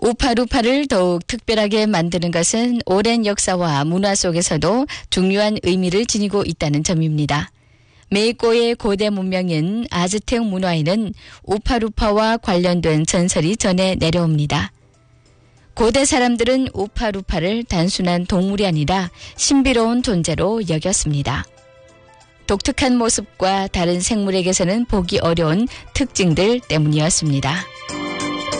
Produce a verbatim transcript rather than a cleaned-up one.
우파루파를 더욱 특별하게 만드는 것은 오랜 역사와 문화 속에서도 중요한 의미를 지니고 있다는 점입니다. 멕시코의 고대 문명인 아즈텍 문화에는 우파루파와 관련된 전설이 전해 내려옵니다. 고대 사람들은 우파루파를 단순한 동물이 아니라 신비로운 존재로 여겼습니다. 독특한 모습과 다른 생물에게서는 보기 어려운 특징들 때문이었습니다.